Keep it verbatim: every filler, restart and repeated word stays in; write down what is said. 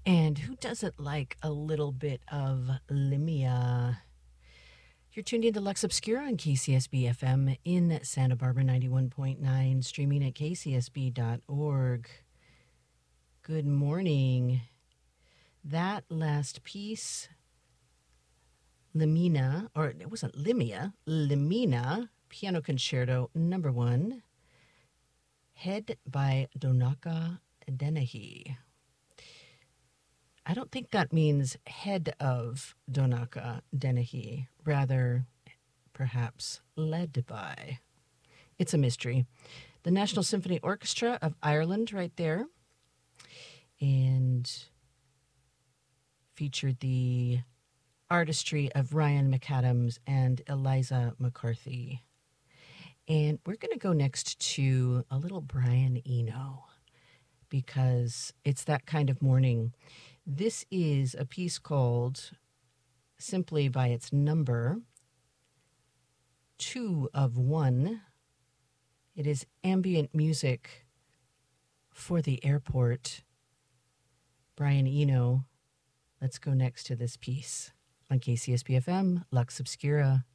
And who doesn't like a little bit of Limia? You're tuned into Lux Obscura on K C S B F M in Santa Barbara ninety-one point nine, streaming at k c s b dot org. Good morning. That last piece, Limina, or it wasn't Limia, Limina, Piano Concerto number one, Head by Donaka Dennehy. I don't think that means head of Donaka Dennehy, rather, perhaps led by. It's a mystery. The National Symphony Orchestra of Ireland, right there, and featured the artistry of Ryan McAdams and Eliza McCarthy. And we're going to go next to a little Brian Eno, because it's that kind of morning. This is a piece called, simply by its number, Two of One. It is ambient music for the airport. Brian Eno. Let's go next to this piece on K C S B F M, Lux Obscura.